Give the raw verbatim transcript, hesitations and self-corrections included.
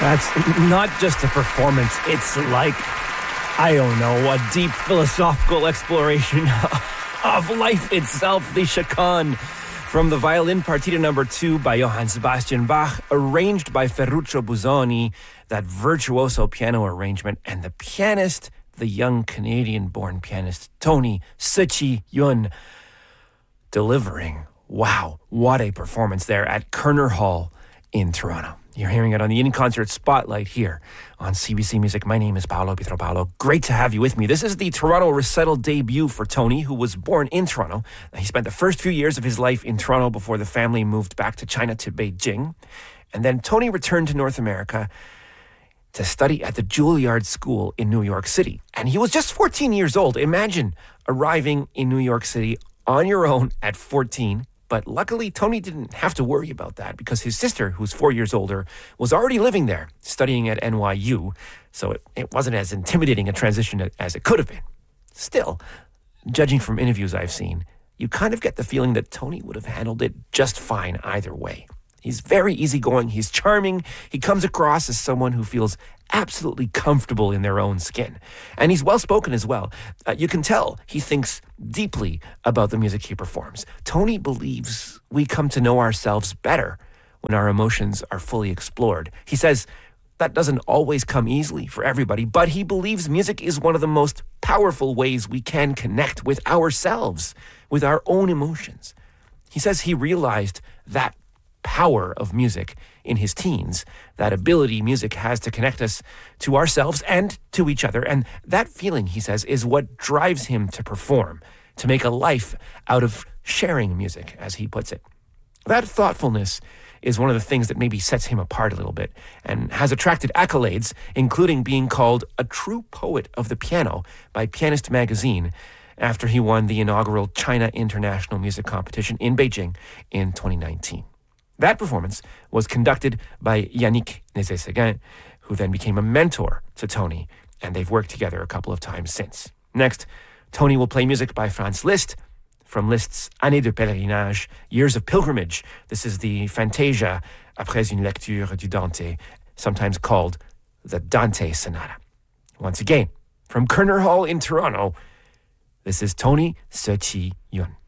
That's not just a performance. It's like, I don't know, a deep philosophical exploration of life itself. The Chaconne from the violin partita number two by Johann Sebastian Bach, arranged by Ferruccio Busoni, that virtuoso piano arrangement, and the pianist, the young Canadian-born pianist Tony Tzu-Chi Yun, delivering. Wow, what a performance there at Kerner Hall in Toronto. You're hearing it on the In-Concert Spotlight here on C B C Music. My name is Paolo Pietropalo. Great to have you with me. This is the Toronto recital debut for Tony, who was born in Toronto. He spent the first few years of his life in Toronto before the family moved back to China, to Beijing. And then Tony returned to North America to study at the Juilliard School in New York City. And he was just fourteen years old. Imagine arriving in New York City on your own at fourteen. But luckily, Tony didn't have to worry about that because his sister, who's four years older, was already living there, studying at N Y U. So it, it wasn't as intimidating a transition as it could have been. Still, judging from interviews I've seen, you kind of get the feeling that Tony would have handled it just fine either way. He's very easygoing, he's charming, he comes across as someone who feels absolutely comfortable in their own skin. And he's well-spoken as well. Uh, you can tell he thinks deeply about the music he performs. Tony believes we come to know ourselves better when our emotions are fully explored. He says that doesn't always come easily for everybody, but he believes music is one of the most powerful ways we can connect with ourselves, with our own emotions. He says he realized that power of music in his teens, that ability music has to connect us to ourselves and to each other. And that feeling, he says, is what drives him to perform, to make a life out of sharing music, as he puts it. That thoughtfulness is one of the things that maybe sets him apart a little bit and has attracted accolades, including being called a true poet of the piano by Pianist Magazine after he won the inaugural China International Music Competition in Beijing in twenty nineteen. That performance was conducted by Yannick Nézet-Séguin, who then became a mentor to Tony, and they've worked together a couple of times since. Next, Tony will play music by Franz Liszt from Liszt's Années de Pèlerinage, Years of Pilgrimage. This is the Fantasia après une lecture du Dante, sometimes called the Dante Sonata. Once again, from Kerner Hall in Toronto, this is Tony Tzu-Chi Yun.